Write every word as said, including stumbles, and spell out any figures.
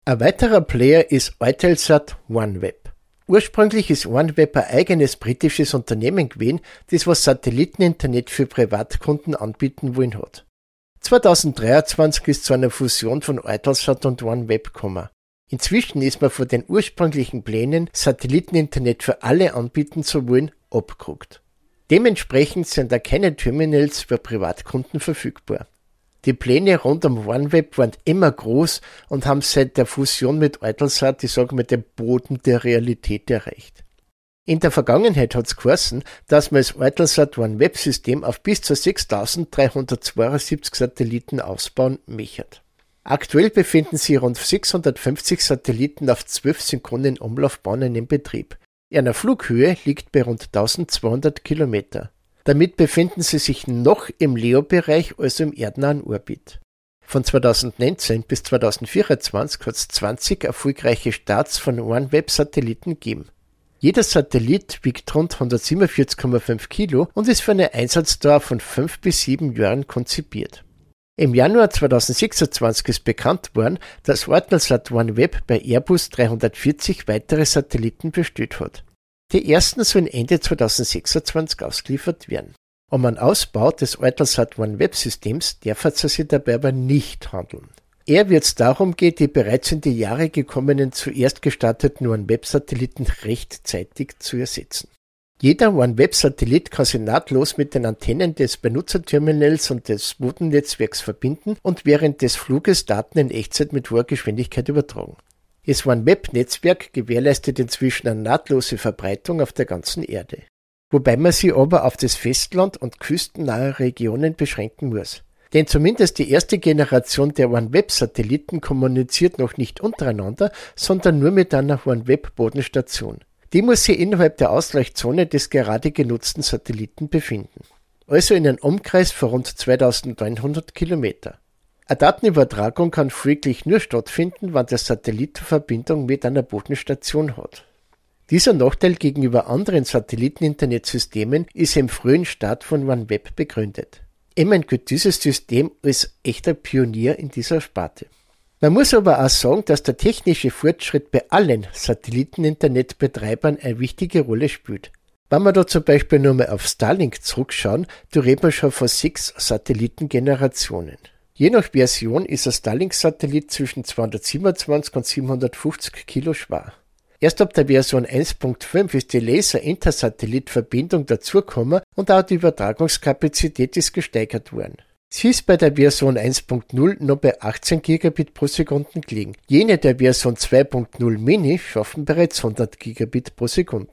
Ein weiterer Player ist Eutelsat OneWeb. Ursprünglich ist OneWeb ein eigenes britisches Unternehmen gewesen, das was Satelliteninternet für Privatkunden anbieten wollen hat. zweitausenddreiundzwanzig ist zu einer Fusion von Eutelsat und OneWeb gekommen. Inzwischen ist man von den ursprünglichen Plänen, Satelliteninternet für alle anbieten zu wollen, abgerückt. Dementsprechend sind da keine Terminals für Privatkunden verfügbar. Die Pläne rund um OneWeb waren immer groß und haben seit der Fusion mit Eutelsat, ich sage mal, den Boden der Realität erreicht. In der Vergangenheit hat es geheißen, dass man das Eutelsat OneWeb-System auf bis zu sechstausenddreihundertzweiundsiebzig Satelliten ausbauen möchte. Aktuell befinden sich rund sechshundertfünfzig Satelliten auf zwölf synchronen Umlaufbahnen in Betrieb. Ihre Flughöhe liegt bei rund eintausendzweihundert Kilometer. Damit befinden sie sich noch im L E O-Bereich, also im erdnahen Orbit. Von zweitausendneunzehn bis zweitausendvierundzwanzig hat es zwanzig erfolgreiche Starts von OneWeb-Satelliten gegeben. Jeder Satellit wiegt rund hundertsiebenundvierzig Komma fünf Kilo und ist für eine Einsatzdauer von fünf bis sieben Jahren konzipiert. Im Januar zweitausendsechsundzwanzig ist bekannt worden, dass Eutelsat OneWeb bei Airbus dreihundertvierzig weitere Satelliten bestellt hat. Die ersten sollen Ende zweitausendsechsundzwanzig ausgeliefert werden. Um einen Ausbau des Eutelsat OneWeb-Systems darf es sich dabei aber nicht handeln. Eher wird es darum gehen, die bereits in die Jahre gekommenen zuerst gestarteten OneWeb-Satelliten rechtzeitig zu ersetzen. Jeder OneWeb-Satellit kann sich nahtlos mit den Antennen des Benutzerterminals und des Bodennetzwerks verbinden und während des Fluges Daten in Echtzeit mit hoher Geschwindigkeit übertragen. Das OneWeb-Netzwerk gewährleistet inzwischen eine nahtlose Verbreitung auf der ganzen Erde. Wobei man sich aber auf das Festland und küstennahe Regionen beschränken muss. Denn zumindest die erste Generation der OneWeb-Satelliten kommuniziert noch nicht untereinander, sondern nur mit einer OneWeb-Bodenstation. Die muss sich innerhalb der Ausgleichszone des gerade genutzten Satelliten befinden. Also in einem Umkreis von rund zweitausendneunhundert Kilometer. Eine Datenübertragung kann folglich nur stattfinden, wenn der Satellit Verbindung mit einer Bodenstation hat. Dieser Nachteil gegenüber anderen Satelliten-Internetsystemen ist im frühen Start von OneWeb begründet. Immerhin gilt dieses System als echter Pionier in dieser Sparte. Man muss aber auch sagen, dass der technische Fortschritt bei allen Satelliten-Internetbetreibern eine wichtige Rolle spielt. Wenn wir da zum Beispiel nur mal auf Starlink zurückschauen, da reden wir schon von sechs Satellitengenerationen. Je nach Version ist ein Starlink-Satellit zwischen zweihundertsiebenundzwanzig und siebenhundertfünfzig Kilo schwer. Erst ab der Version eins Punkt fünf ist die Laser-Intersatellit-Verbindung dazugekommen und auch die Übertragungskapazität ist gesteigert worden. Sie ist bei der Version eins Punkt null noch bei achtzehn Gigabit pro Sekunde gelegen. Jene der Version zwei Punkt null Mini schaffen bereits hundert Gigabit pro Sekunde.